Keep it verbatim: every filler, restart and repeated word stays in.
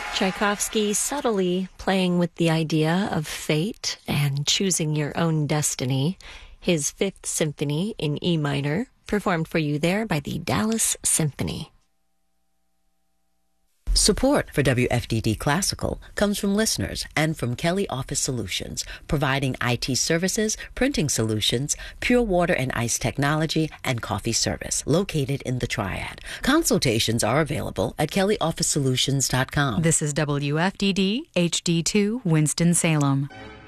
Tchaikovsky subtly playing with the idea of fate and choosing your own destiny. His Fifth Symphony in E minor, performed for you there by the Dallas Symphony. Support for W F D D Classical comes from listeners and from Kelly Office Solutions, providing I T services, printing solutions, pure water and ice technology, and coffee service, located in the Triad. Consultations are available at kelly office solutions dot com. This is W F D D H D two Winston-Salem.